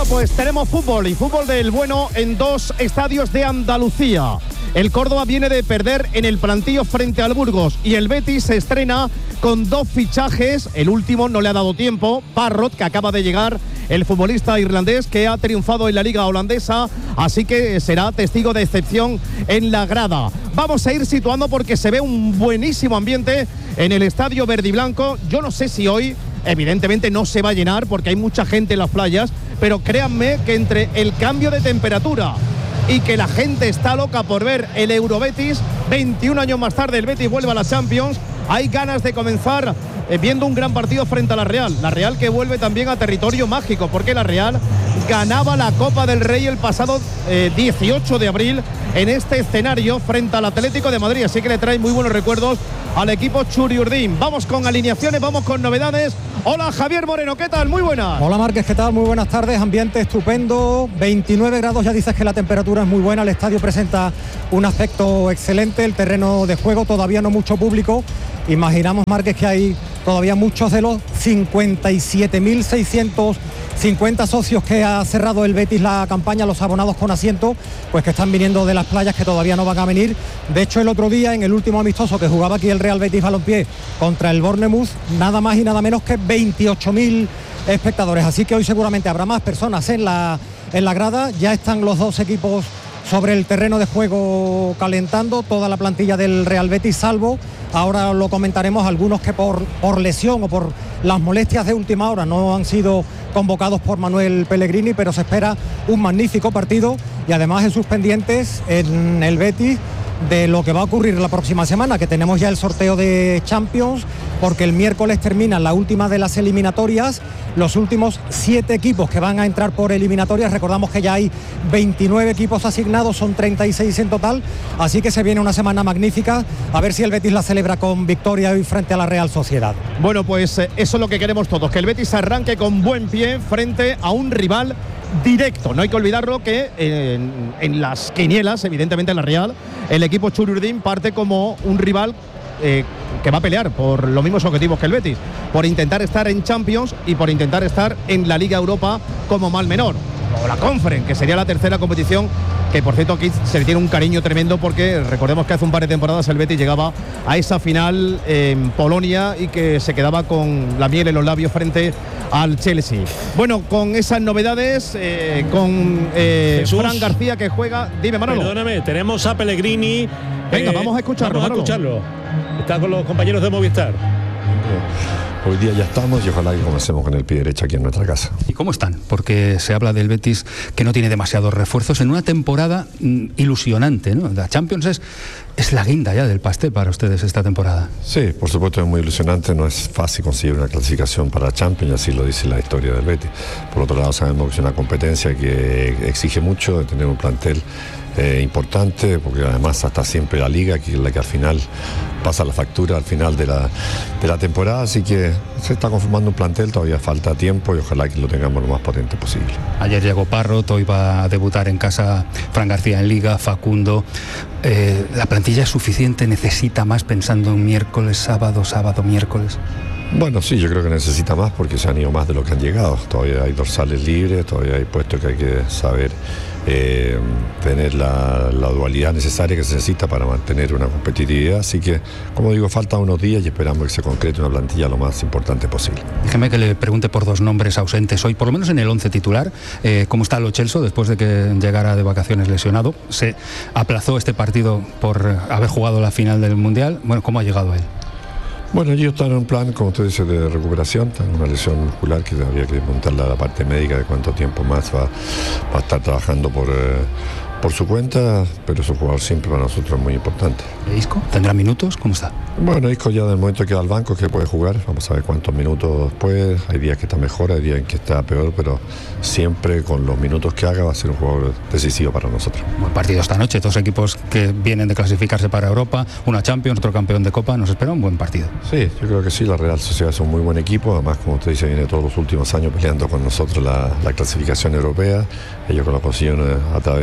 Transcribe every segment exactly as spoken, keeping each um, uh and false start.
pues tenemos fútbol y fútbol del bueno en dos estadios de Andalucía. El Córdoba viene de perder en el plantillo frente al Burgos y el Betis se estrena con dos fichajes. El último no le ha dado tiempo, Parrot, que acaba de llegar, el futbolista irlandés que ha triunfado en la liga holandesa, así que será testigo de excepción en la grada. Vamos a ir situando porque se ve un buenísimo ambiente en el estadio verde y blanco. Yo no sé si hoy, evidentemente no se va a llenar porque hay mucha gente en las playas, pero créanme que entre el cambio de temperatura y que la gente está loca por ver el Eurobetis, veintiún años más tarde el Betis vuelve a la Champions, hay ganas de comenzar eh, viendo un gran partido frente a la Real. La Real que vuelve también a territorio mágico, porque la Real ganaba la Copa del Rey el pasado eh, dieciocho de abril en este escenario frente al Atlético de Madrid, así que le trae muy buenos recuerdos al equipo Churiurdin. Vamos con alineaciones, vamos con novedades. Hola Javier Moreno, ¿qué tal? Muy buenas. Hola Márquez, ¿qué tal? Muy buenas tardes, ambiente estupendo, veintinueve grados, ya dices que la temperatura es muy buena, el estadio presenta un aspecto excelente, el terreno de juego todavía no mucho público, imaginamos Márquez que hay todavía muchos de los cincuenta y siete mil seiscientos cincuenta socios que ha cerrado el Betis la campaña, los abonados con asiento, pues que están viniendo de las playas, que todavía no van a venir. De hecho, el otro día, en el último amistoso que jugaba aquí el Real Betis Balompié contra el Bournemouth, nada más y nada menos que veintiocho mil espectadores. Así que hoy seguramente habrá más personas en la, en la grada. Ya están los dos equipos sobre el terreno de juego calentando, toda la plantilla del Real Betis, salvo, ahora lo comentaremos, algunos que por, por lesión o por las molestias de última hora no han sido convocados por Manuel Pellegrini, pero se espera un magnífico partido y además en sus pendientes en el Betis de lo que va a ocurrir la próxima semana, que tenemos ya el sorteo de Champions, porque el miércoles termina la última de las eliminatorias, los últimos siete equipos que van a entrar por eliminatorias. Recordamos que ya hay veintinueve equipos asignados, son treinta y seis en total, así que se viene una semana magnífica, a ver si el Betis la celebra con victoria hoy frente a la Real Sociedad. Bueno, pues eh, eso es lo que queremos todos, que el Betis arranque con buen pie frente a un rival directo. No hay que olvidarlo que eh, en, en las quinielas, evidentemente en la Real, el equipo Churiurdin parte como un rival eh, que va a pelear por los mismos objetivos que el Betis, por intentar estar en Champions y por intentar estar en la Liga Europa como mal menor, o la Conference, que sería la tercera competición, que por cierto aquí se le tiene un cariño tremendo, porque recordemos que hace un par de temporadas el Betis llegaba a esa final en Polonia y que se quedaba con la miel en los labios frente al Chelsea. Bueno, con esas novedades, eh, con eh, Fran García que juega. Dime, Manolo. Perdóname, tenemos a Pellegrini. Venga, eh, vamos a escucharlo. Vamos a escucharlo. Está con los compañeros de Movistar. Hoy día ya estamos y ojalá que comencemos con el pie derecho aquí en nuestra casa. ¿Y cómo están? Porque se habla del Betis que no tiene demasiados refuerzos en una temporada mm, ilusionante, ¿no? La Champions es, es la guinda ya del pastel para ustedes esta temporada. Sí, por supuesto es muy ilusionante, no es fácil conseguir una clasificación para Champions, así lo dice la historia del Betis. Por otro lado sabemos que es una competencia que exige mucho, de tener un plantel Eh, importante, porque además hasta siempre la Liga, que es la que al final pasa la factura al final de la, de la temporada, así que se está conformando un plantel, todavía falta tiempo y ojalá que lo tengamos lo más potente posible. Ayer llegó Parrot, hoy va a debutar en casa Fran García en Liga, Facundo. Eh, ¿La plantilla es suficiente? ¿Necesita más pensando en miércoles, sábado, sábado, miércoles? Bueno, sí, yo creo que necesita más porque se han ido más de lo que han llegado. Todavía hay dorsales libres, todavía hay puestos que hay que saber eh, tener la, la dualidad necesaria que se necesita para mantener una competitividad. Así que, como digo, faltan unos días y esperamos que se concrete una plantilla lo más importante posible. Déjeme que le pregunte por dos nombres ausentes hoy, por lo menos en el once titular. Eh, ¿Cómo está Lo Celso después de que llegara de vacaciones lesionado? Se aplazó este partido por haber jugado la final del Mundial. Bueno, ¿cómo ha llegado él? Bueno, ellos están en un plan, como usted dice, de recuperación. Están en una lesión muscular que habría que montarle a la parte médica de cuánto tiempo más va, va a estar trabajando por, eh, por su cuenta, pero es un jugador siempre para nosotros muy importante. ¿Y Isco? ¿Tendrá minutos? ¿Cómo está? Bueno, Isco ya del momento que va al banco que puede jugar, vamos a ver cuántos minutos puede. Hay días que está mejor, hay días en que está peor, pero siempre con los minutos que haga va a ser un jugador decisivo para nosotros. Buen partido esta noche, dos equipos que vienen de clasificarse para Europa, una Champions, otro campeón de Copa, nos espera un buen partido. Sí, yo creo que sí, la Real Sociedad es un muy buen equipo, además como usted dice, viene todos los últimos años peleando con nosotros la, la clasificación europea, ellos lo consiguieron a través de la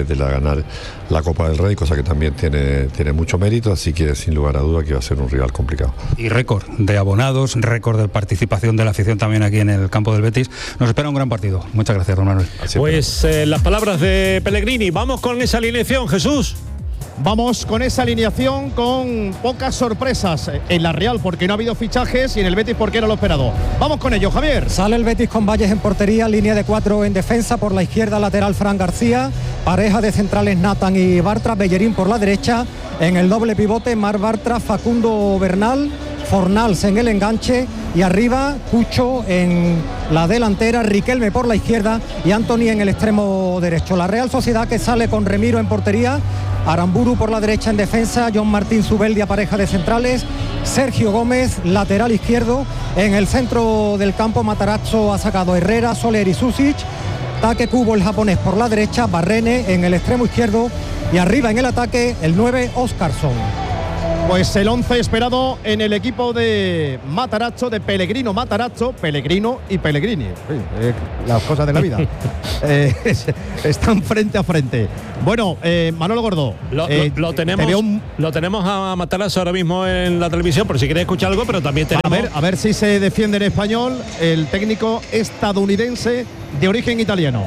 ganar la Copa del Rey, cosa que también tiene, tiene mucho mérito, así que sin lugar a duda que va a ser un rival complicado. Y récord de abonados, récord de participación de la afición también aquí en el campo del Betis. Nos espera un gran partido. Muchas gracias, don Manuel. Así pues eh, las palabras de Pellegrini. Vamos con esa alineación, Jesús. Vamos con esa alineación con pocas sorpresas en la Real porque no ha habido fichajes y en el Betis porque era lo esperado. Vamos con ello, Javier. Sale el Betis con Valles en portería, línea de cuatro en defensa, por la izquierda lateral Fran García, pareja de centrales Nathan y Bartra, Bellerín por la derecha, en el doble pivote Mar Bartra, Facundo Bernal, Fornals en el enganche y arriba Cucho en la delantera, Riquelme por la izquierda y Antony en el extremo derecho. La Real Sociedad que sale con Remiro en portería, Aramburu por la derecha en defensa, John Martín Zubeldia pareja de centrales, Sergio Gómez lateral izquierdo, en el centro del campo Matarazzo ha sacado Herrera, Soler y Susic, Take Kubo el japonés por la derecha, Barrene en el extremo izquierdo y arriba en el ataque el nueve Óscarson. Pues el once esperado en el equipo de Matarazzo, de Pellegrino Matarazzo, Pellegrino y Pellegrini. Sí, eh, las cosas de la vida. eh, están frente a frente. Bueno, eh, Manolo Gordo. Lo, eh, lo, lo, tenemos, un... lo tenemos a Matarazzo ahora mismo en la televisión, por si queréis escuchar algo, pero también tenemos... A ver, a ver si se defiende en español el técnico estadounidense de origen italiano.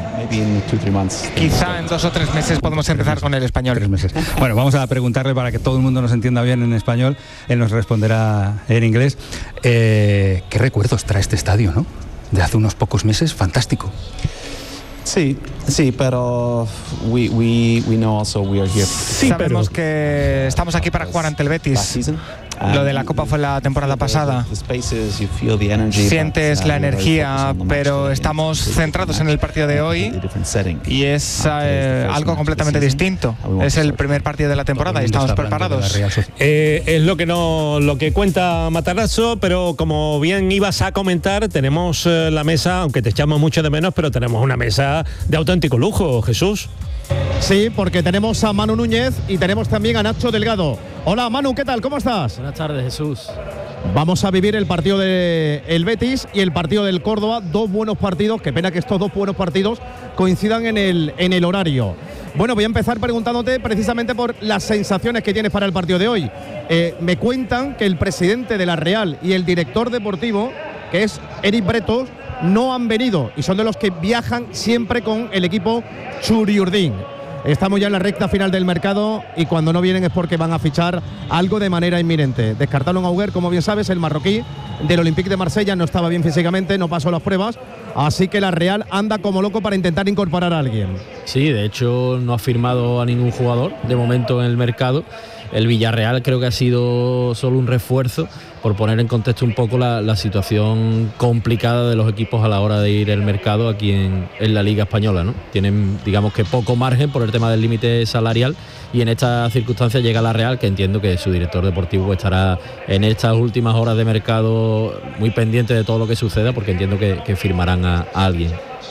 Quizá en dos o tres meses podemos empezar con el español. Tres meses. Bueno, vamos a preguntarle para que todo el mundo nos entienda bien en español. Él nos responderá en inglés. Eh, ¿Qué recuerdos trae este estadio, no? De hace unos pocos meses, fantástico. Sí, sí, pero we, we, we know also we are here. Sí, sabemos pero... que estamos aquí para jugar ante el Betis. Lo de la Copa fue la temporada pasada. Sientes la energía, pero estamos centrados en el partido de hoy y es eh, algo completamente distinto. Es el primer partido de la temporada y estamos preparados. Eh, es lo que no, lo que cuenta Matarazzo, pero como bien ibas a comentar, tenemos eh, la mesa, aunque te echamos mucho de menos, pero tenemos una mesa de auténtico lujo, Jesús. Sí, porque tenemos a Manu Núñez y tenemos también a Nacho Delgado. Hola Manu, ¿qué tal? ¿Cómo estás? Buenas tardes, Jesús. Vamos a vivir el partido del el Betis y el partido del Córdoba, dos buenos partidos, qué pena que estos dos buenos partidos coincidan en el, en el horario. Bueno, voy a empezar preguntándote precisamente por las sensaciones que tienes para el partido de hoy. Eh, me cuentan que el presidente de la Real y el director deportivo, que es Eric Bretos, no han venido y son de los que viajan siempre con el equipo Churiurdin. Estamos ya en la recta final del mercado y cuando no vienen es porque van a fichar algo de manera inminente. Descartaron a Auger, como bien sabes, el marroquí del Olympique de Marsella, no estaba bien físicamente, no pasó las pruebas, así que la Real anda como loco para intentar incorporar a alguien. Sí, de hecho no ha firmado a ningún jugador de momento en el mercado. El Villarreal creo que ha sido solo un refuerzo, por poner en contexto un poco la, la situación complicada de los equipos a la hora de ir al mercado aquí en, en la Liga Española, ¿no? Tienen, digamos que poco margen por el tema del límite salarial y en estas circunstancias llega la Real, que entiendo que su director deportivo estará en estas últimas horas de mercado muy pendiente de todo lo que suceda, porque entiendo que, que firmarán a, a alguien.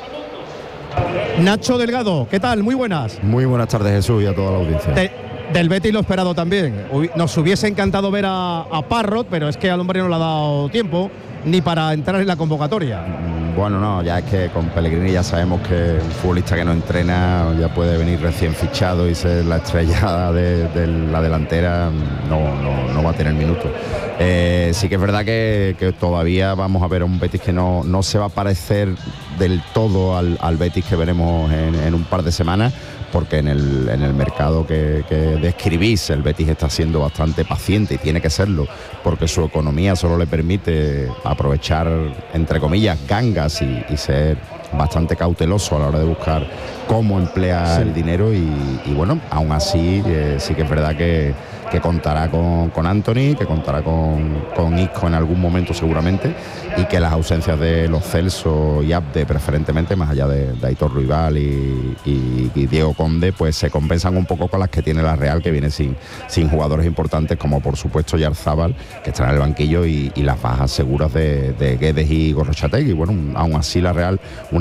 Nacho Delgado, ¿qué tal? Muy buenas. Muy buenas tardes, Jesús, y a toda la audiencia. Te Del Betis lo esperado también. Nos hubiese encantado ver a, a Parrot, pero es que al hombre no le ha dado tiempo ni para entrar en la convocatoria. Bueno, no, ya es que con Pellegrini ya sabemos que un futbolista que no entrena ya puede venir recién fichado y ser la estrella de, de la delantera, no, no, no va a tener minutos. Eh, sí que es verdad que, que todavía vamos a ver a un Betis que no, no se va a parecer del todo al, al Betis que veremos en, en un par de semanas, porque en el, en el mercado que, que describís, el Betis está siendo bastante paciente y tiene que serlo, porque su economía solo le permite aprovechar, entre comillas, gangas y, y ser bastante cauteloso a la hora de buscar cómo emplear sí. el dinero y, y bueno, aún así eh, sí que es verdad que, que contará con, con Antony, que contará con, con Isco en algún momento seguramente, y que las ausencias de Los Celso y Abde preferentemente, más allá de, de Aitor Ruibal y, y, y Diego Conde, pues se compensan un poco con las que tiene la Real, que viene sin, sin jugadores importantes como por supuesto Yarzábal, que estará en el banquillo, y, y las bajas seguras de, de Guedes y Gorrochategui. Bueno, aún así la Real, un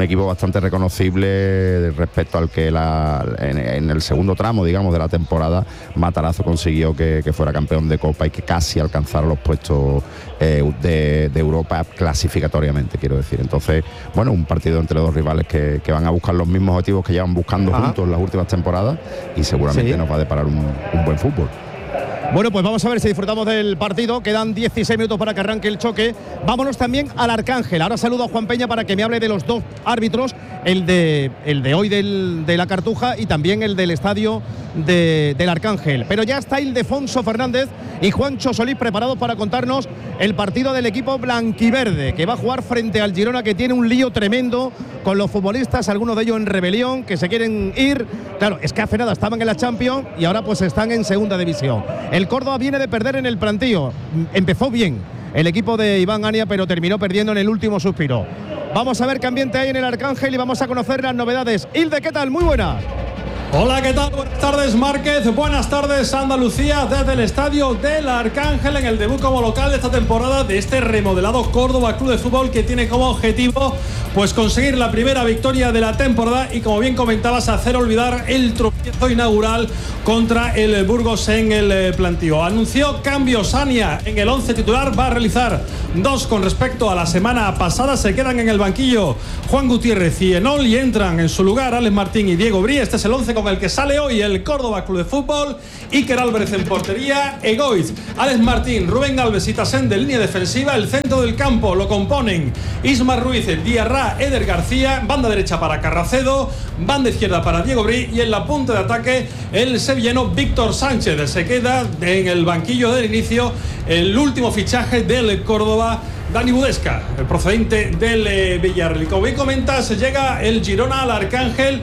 equipo bastante reconocible respecto al que la, en, en el segundo tramo, digamos, de la temporada, Matarazzo consiguió que, que fuera campeón de Copa y que casi alcanzara los puestos eh, de, de Europa clasificatoriamente, quiero decir. Entonces, bueno, un partido entre dos rivales que, que van a buscar los mismos objetivos que llevan buscando Ajá. juntos en las últimas temporadas y seguramente sí. nos va a deparar un, un buen fútbol. Bueno, pues vamos a ver si disfrutamos del partido. Quedan dieciséis minutos para que arranque el choque. Vámonos también al Arcángel. Ahora saludo a Juan Peña para que me hable de los dos árbitros, el de, el de hoy del, de la Cartuja y también el del estadio de, del Arcángel. Pero ya está Ildefonso Fernández y Juancho Solís preparados para contarnos el partido del equipo blanquiverde, que va a jugar frente al Girona, que tiene un lío tremendo con los futbolistas, algunos de ellos en rebelión, que se quieren ir. Claro, es que hace nada estaban en la Champions y ahora pues están en segunda división. El Córdoba viene de perder en el Plantío. Empezó bien el equipo de Iván Ania, pero terminó perdiendo en el último suspiro. Vamos a ver qué ambiente hay en el Arcángel y vamos a conocer las novedades. Hilde, ¿qué tal? Muy buenas. Hola, ¿qué tal? Buenas tardes, Márquez. Buenas tardes, Andalucía, desde el estadio del Arcángel en el debut como local de esta temporada de este remodelado Córdoba Club de Fútbol, que tiene como objetivo pues conseguir la primera victoria de la temporada y, como bien comentabas, hacer olvidar el tropiezo inaugural contra el Burgos en el Plantío. Anunció cambios Ania en el once titular, va a realizar dos con respecto a la semana pasada. Se quedan en el banquillo Juan Gutiérrez y Enol y entran en su lugar Alex Martín y Diego Brí. Este es el once con el que sale hoy el Córdoba Club de Fútbol. Iker Álvarez en portería, Egoiz, Alex Martín, Rubén Alves y Tasén de línea defensiva. El centro del campo lo componen Isma Ruiz, Diarra, Eder García, banda derecha para Carracedo, banda izquierda para Diego Brí y en la punta de ataque el sevillano Víctor Sánchez. Se queda en el banquillo del inicio el último fichaje del Córdoba, Dani Budesca, el procedente del eh, Villarreal. Como bien comentas, llega el Girona al Arcángel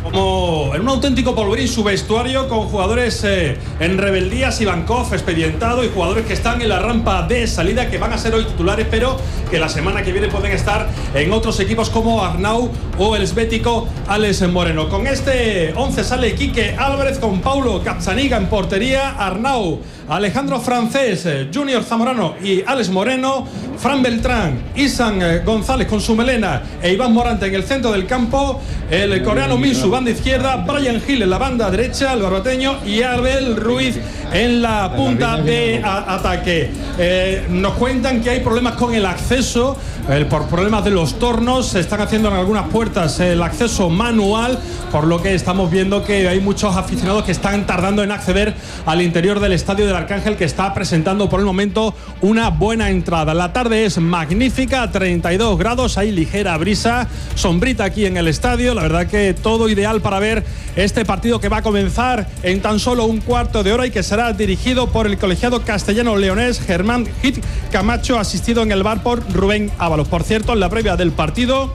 como en un auténtico polvorín su vestuario, con jugadores eh, en rebeldía, Sivankov expedientado y jugadores que están en la rampa de salida, que van a ser hoy titulares, pero que la semana que viene pueden estar en otros equipos como Arnau o el esbético Alex Moreno. Con este once sale Quique Álvarez con Paulo Capzaniga en portería, Arnau, Alejandro Francés, Junior Zamorano y Alex Moreno, Fran Beltrán, Isan González con su melena e Iván Morante en el centro del campo, el coreano Minsu banda izquierda, Brian Hill en la banda derecha, el barbateño, y Abel Ruiz en la punta de a ataque. Eh, nos cuentan que hay problemas con el acceso, eh, por problemas de los tornos, se están haciendo en algunas puertas el acceso manual, por lo que estamos viendo que hay muchos aficionados que están tardando en acceder al interior del estadio del Arcángel, que está presentando por el momento una buena entrada. La tarde es magnífica, treinta y dos grados, hay ligera brisa, sombrita aquí en el estadio, la verdad que todo ideal para ver este partido que va a comenzar en tan solo un cuarto de hora y que será dirigido por el colegiado castellano leonés Germán Hit Camacho, asistido en el bar por Rubén Ábalos. Por cierto, en la previa del partido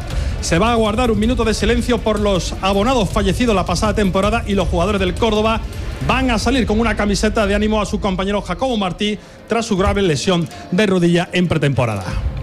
se va a guardar un minuto de silencio por los abonados fallecidos la pasada temporada y los jugadores del Córdoba van a salir con una camiseta de ánimo a su compañero Jacobo Martí tras su grave lesión de rodilla en pretemporada.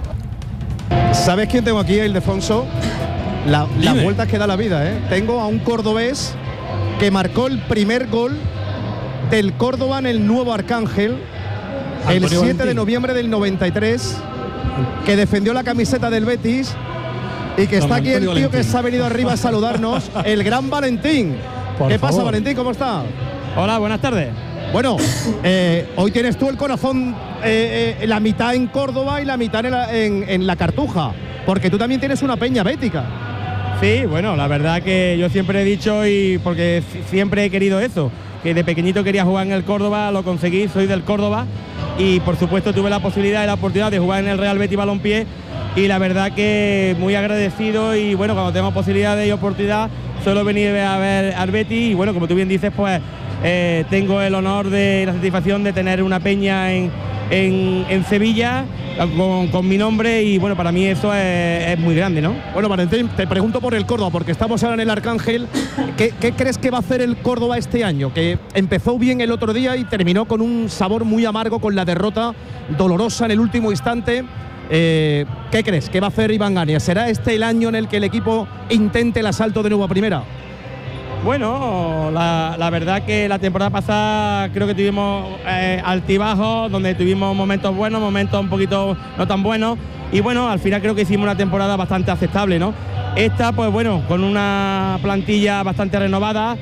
¿Sabes quién tengo aquí, Ildefonso? La, las vueltas que da la vida, ¿eh? Tengo a un cordobés que marcó el primer gol del Córdoba en el nuevo Arcángel el siete de noviembre del noventa y tres, que defendió la camiseta del Betis y que está aquí el tío que se ha venido arriba a saludarnos, el gran Valentín. ¿Qué pasa, Valentín? ¿Cómo está? Hola, buenas tardes. Bueno, eh, hoy tienes tú el corazón, eh, eh, la mitad en Córdoba y la mitad en la, en, en la Cartuja, porque tú también tienes una peña bética. Sí, bueno, la verdad que yo siempre he dicho, y porque siempre he querido eso, que de pequeñito quería jugar en el Córdoba, lo conseguí, soy del Córdoba y por supuesto tuve la posibilidad y la oportunidad de jugar en el Real Betis Balompié y la verdad que muy agradecido, y bueno, cuando tengo posibilidad y oportunidad suelo venir a ver al Betis y bueno, como tú bien dices, pues eh, tengo el honor de la satisfacción de tener una peña en, en, en Sevilla con, con mi nombre y bueno, para mí eso es, es muy grande, ¿no? Bueno, Valentín, te pregunto por el Córdoba, porque estamos ahora en el Arcángel. ¿Qué, qué crees que va a hacer el Córdoba este año? Que empezó bien el otro día y terminó con un sabor muy amargo, con la derrota dolorosa en el último instante. Eh, ¿Qué crees? ¿Qué va a hacer Iván Ania? ¿Será este el año en el que el equipo intente el asalto de nuevo a primera? Bueno, la, la verdad que la temporada pasada creo que tuvimos eh, altibajos, donde tuvimos momentos buenos, momentos un poquito no tan buenos, y bueno, al final creo que hicimos una temporada bastante aceptable, ¿no? Esta, pues bueno, con una plantilla bastante renovada,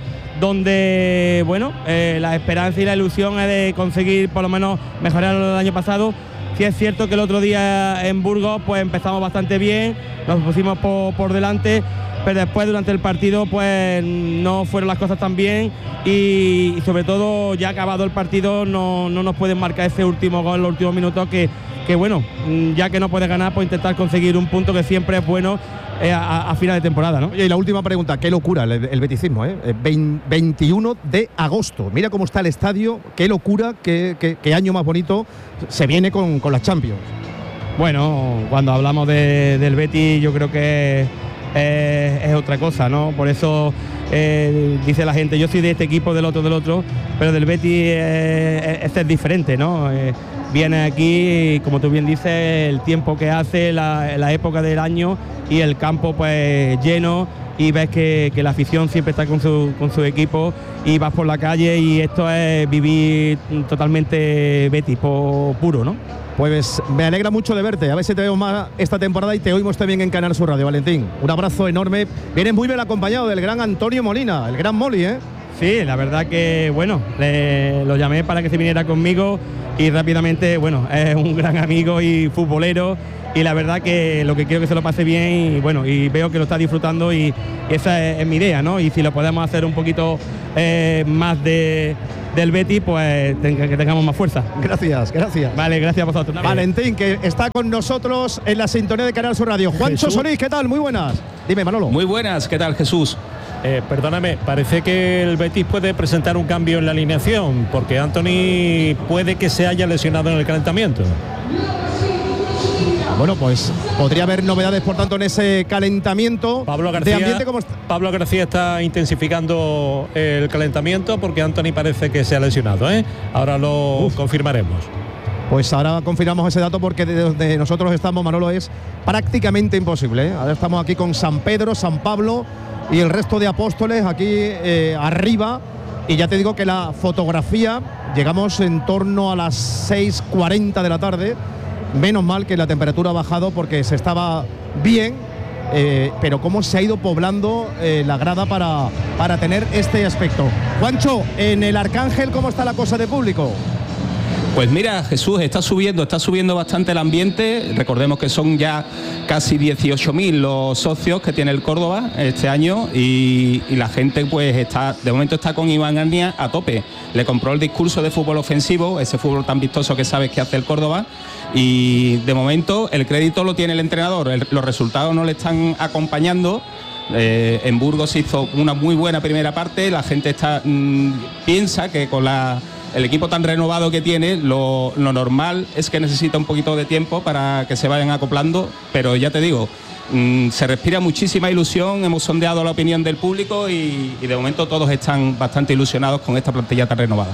donde, bueno, eh, la esperanza y la ilusión es de conseguir por lo menos mejorar lo del año pasado. Sí es cierto que el otro día en Burgos pues empezamos bastante bien, nos pusimos por, por delante, pero después durante el partido pues no fueron las cosas tan bien y, y sobre todo ya acabado el partido no, no nos pueden marcar ese último gol en los últimos minutos que, que bueno, ya que no puedes ganar pues intentar conseguir un punto que siempre es bueno eh, a, a final de temporada, ¿no? Y la última pregunta, qué locura el, el beticismo, ¿eh? veintiuno de agosto, mira cómo está el estadio, qué locura, qué, qué, qué año más bonito se viene con, con las Champions. Bueno, cuando hablamos de, del Betis yo creo que Eh, es otra cosa, ¿no? Por eso eh, dice la gente, yo soy de este equipo, del otro, del otro, pero del Betis eh, este es diferente, ¿no? Eh, viene aquí y, como tú bien dices, el tiempo que hace, la, la época del año y el campo pues lleno, y ves que, que la afición siempre está con su, con su equipo y vas por la calle y esto es vivir totalmente Betis puro, ¿no? Pues me alegra mucho de verte, a ver si te veo más esta temporada y te oímos también en Canal Sur Radio, Valentín. Un abrazo enorme. Vienes muy bien acompañado del gran Antonio Molina, el gran Moli, ¿eh? Sí, la verdad que, bueno, le, lo llamé para que se viniera conmigo y rápidamente, bueno, es un gran amigo y futbolero, y la verdad que lo que quiero que se lo pase bien y bueno, y veo que lo está disfrutando y, y esa es, es mi idea, ¿no? Y si lo podemos hacer un poquito eh, más de... del Betis, pues que tengamos más fuerza. Gracias, gracias. Vale, gracias a vosotros. Valentín, que está con nosotros en la sintonía de Canal Sur Radio. Juancho Solís, ¿qué tal? Muy buenas. Dime, Manolo. Muy buenas, ¿qué tal, Jesús? Eh, perdóname, parece que el Betis puede presentar un cambio en la alineación, porque Anthony puede que se haya lesionado en el calentamiento. Bueno, pues podría haber novedades, por tanto, en ese calentamiento. Pablo García, de ambiente, ¿cómo está? Pablo García está intensificando el calentamiento porque Anthony parece que se ha lesionado, ¿eh? Ahora lo Uf. confirmaremos. Pues ahora confirmamos ese dato porque de donde nosotros estamos, Manolo, es prácticamente imposible, ¿eh? Ahora estamos aquí con San Pedro, San Pablo y el resto de apóstoles aquí eh, arriba. Y ya te digo que la fotografía, llegamos en torno a las seis cuarenta de la tarde. Menos mal que la temperatura ha bajado porque se estaba bien, eh, pero cómo se ha ido poblando eh, la grada para, para tener este aspecto. Juancho, en el Arcángel, ¿cómo está la cosa de público? Pues mira, Jesús, está subiendo, está subiendo bastante el ambiente. Recordemos que son ya casi dieciocho mil los socios que tiene el Córdoba este año y, y la gente pues está, de momento está con Iván Arnia a tope. Le compró el discurso de fútbol ofensivo, ese fútbol tan vistoso que sabes que hace el Córdoba, y de momento el crédito lo tiene el entrenador, el, los resultados no le están acompañando. Eh, en Burgos hizo una muy buena primera parte, la gente está mmm, piensa que con la el equipo tan renovado que tiene, lo, lo normal es que necesita un poquito de tiempo para que se vayan acoplando, pero ya te digo, mmm, se respira muchísima ilusión, hemos sondeado la opinión del público y, y de momento todos están bastante ilusionados con esta plantilla tan renovada.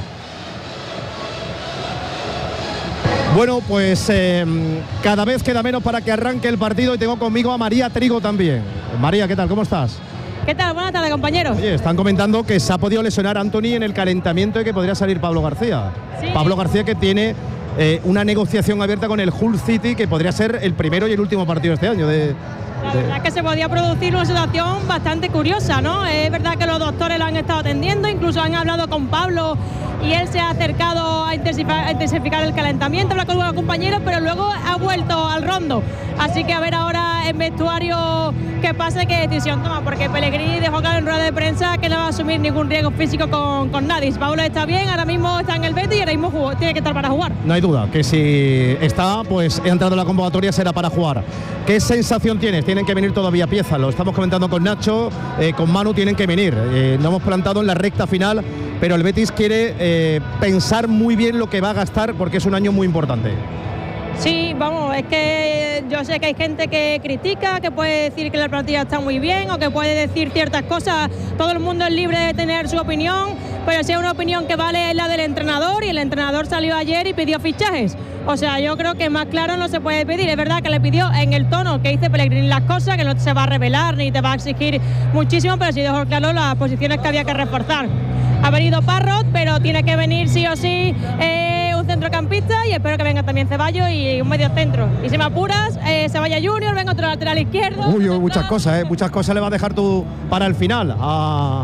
Bueno, pues eh, cada vez queda menos para que arranque el partido y tengo conmigo a María Trigo también. María, ¿qué tal? ¿Cómo estás? ¿Qué tal? Buenas tardes, compañeros. Oye, están comentando que se ha podido lesionar Anthony en el calentamiento y que podría salir Pablo García. Sí. Pablo García, que tiene eh, una negociación abierta con el Hull City, que podría ser el primero y el último partido este año. De, La verdad es que se podía producir una situación bastante curiosa, ¿no? Es verdad que los doctores lo han estado atendiendo, incluso han hablado con Pablo y él se ha acercado a intensificar, a intensificar el calentamiento, habla con los compañeros, pero luego ha vuelto al rondo. Así que a ver ahora en vestuario qué pasa y qué decisión toma, porque Pellegrini dejó claro en rueda de prensa que no va a asumir ningún riesgo físico con, con nadie. Pablo está bien, ahora mismo está en el Betis y ahora mismo jugó, tiene que estar para jugar. No hay duda, que si está, pues he entrado en la convocatoria, será para jugar. ¿Qué sensación tienes? Tienen que venir todavía piezas, lo estamos comentando con Nacho, eh, con Manu tienen que venir. Eh, nos hemos plantado en la recta final, pero el Betis quiere eh, pensar muy bien lo que va a gastar porque es un año muy importante. Sí, vamos, es que yo sé que hay gente que critica, que puede decir que la plantilla está muy bien o que puede decir ciertas cosas. Todo el mundo es libre de tener su opinión, pero si es una opinión que vale es la del entrenador, y el entrenador salió ayer y pidió fichajes. O sea, yo creo que más claro no se puede pedir. Es verdad que le pidió en el tono que dice Pellegrini las cosas, que no se va a revelar ni te va a exigir muchísimo, pero sí dejó claro las posiciones que había que reforzar. Ha venido Parrot, pero tiene que venir sí o sí eh, un centrocampista, y espero que venga también Ceballos y un medio centro. Y si me apuras, eh, se vaya Junior, venga otro lateral izquierdo. Uy, uy, muchas cosas, ¿eh? Muchas cosas le va a dejar tú para el final a,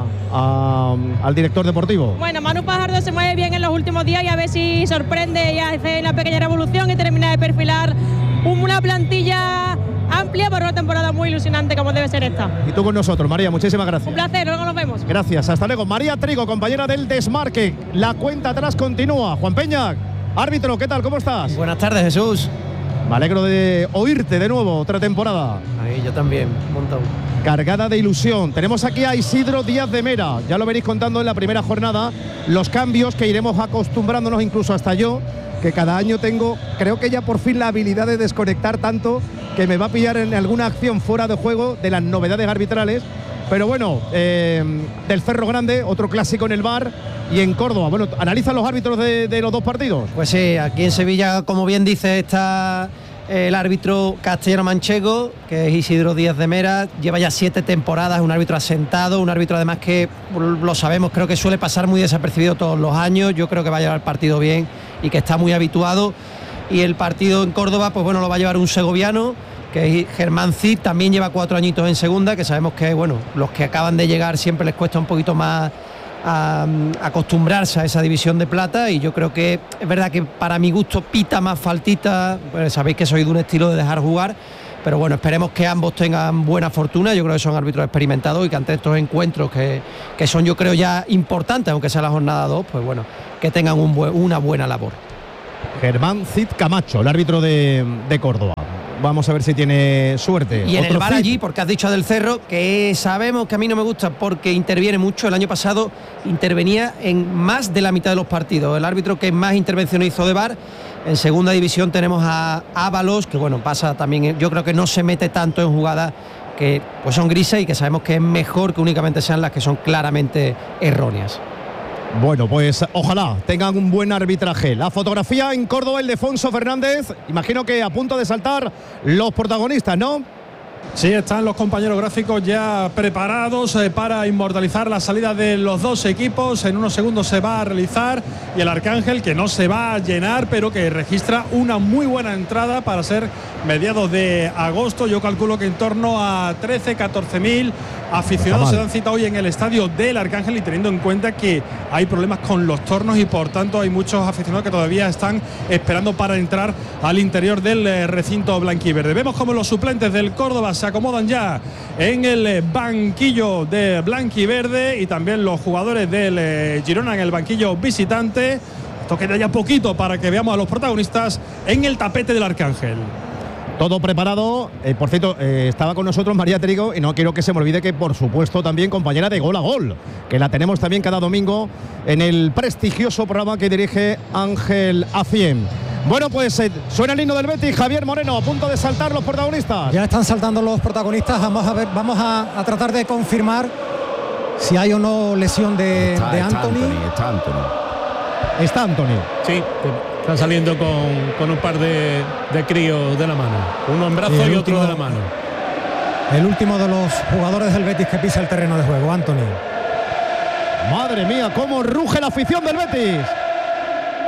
a, al director deportivo. Bueno, Manu Fajardo se mueve bien en los últimos días y a ver si sorprende y hace una pequeña revolución y termina de perfilar una plantilla amplia para una temporada muy ilusionante como debe ser esta. Y tú con nosotros, María, muchísimas gracias. Un placer, luego nos vemos. Gracias, hasta luego. María Trigo, compañera del Desmarque. La cuenta atrás continúa. Juan Peña, árbitro, ¿qué tal? ¿Cómo estás? Buenas tardes, Jesús. Me alegro de oírte de nuevo, otra temporada. Ahí, yo también, un montón. Cargada de ilusión. Tenemos aquí a Isidro Díaz de Mera. Ya lo veréis contando en la primera jornada. Los cambios que iremos acostumbrándonos, incluso hasta yo, que cada año tengo, creo que ya por fin la habilidad de desconectar tanto que me va a pillar en alguna acción fuera de juego de las novedades arbitrales. Pero bueno, eh, del Cerro Grande, otro clásico en el V A R, y en Córdoba. Bueno, ¿analizan los árbitros de, de los dos partidos? Pues sí, aquí en Sevilla, como bien dice, está el árbitro castellano-manchego, que es Isidro Díaz de Mera. Lleva ya siete temporadas, un árbitro asentado, un árbitro además que, lo sabemos, creo que suele pasar muy desapercibido todos los años. Yo creo que va a llevar el partido bien y que está muy habituado. Y el partido en Córdoba, pues bueno, lo va a llevar un segoviano, que es Germán Cid. También lleva cuatro añitos en segunda, que sabemos que, bueno, los que acaban de llegar siempre les cuesta un poquito más a, a acostumbrarse a esa división de plata, y yo creo que es verdad que para mi gusto pita más faltita. Pues sabéis que soy de un estilo de dejar jugar, pero bueno, esperemos que ambos tengan buena fortuna. Yo creo que son árbitros experimentados y que ante estos encuentros que, que son, yo creo, ya importantes, aunque sea la jornada dos, pues bueno, que tengan un buen, una buena labor. Germán Cid Camacho, el árbitro de, de Córdoba. Vamos a ver si tiene suerte. Y en el V A R Cid allí, porque has dicho del Cerro, que sabemos que a mí no me gusta porque interviene mucho. El año pasado intervenía en más de la mitad de los partidos. El árbitro que más intervenciones hizo de V A R. En segunda división tenemos a Ábalos, que bueno, pasa también, yo creo que no se mete tanto en jugadas que pues son grises y que sabemos que es mejor que únicamente sean las que son claramente erróneas. Bueno, pues ojalá tengan un buen arbitraje. La fotografía en Córdoba, el de Fonso Fernández. Imagino que a punto de saltar los protagonistas, ¿no? Sí, están los compañeros gráficos ya preparados eh, para inmortalizar la salida de los dos equipos. En unos segundos se va a realizar, y el Arcángel, que no se va a llenar, pero que registra una muy buena entrada para ser mediados de agosto. Yo calculo que en torno a trece, catorce mil aficionados se dan cita hoy en el estadio del Arcángel, y teniendo en cuenta que hay problemas con los tornos y por tanto hay muchos aficionados que todavía están esperando para entrar al interior del recinto blanquiverde. Vemos como los suplentes del Córdoba se acomodan ya en el banquillo de blanquiverde, y también los jugadores del Girona en el banquillo visitante. Esto queda ya poquito para que veamos a los protagonistas en el tapete del Arcángel. Todo preparado. Eh, por cierto, eh, estaba con nosotros María Trigo, y no quiero que se me olvide que, por supuesto, también compañera de Gol a Gol, que la tenemos también cada domingo en el prestigioso programa que dirige Ángel Acien. Bueno, pues eh, suena el himno del Betis. Javier Moreno, a punto de saltar los protagonistas. Ya están saltando los protagonistas. Vamos a ver, vamos a, a tratar de confirmar si hay o no lesión de, está, de está Anthony. Anthony. Está Anthony. Está Anthony. Sí, están saliendo con, con un par de, de críos de la mano. Uno en brazo y, y otro último, de la mano. El último de los jugadores del Betis que pisa el terreno de juego, Anthony. Madre mía, cómo ruge la afición del Betis.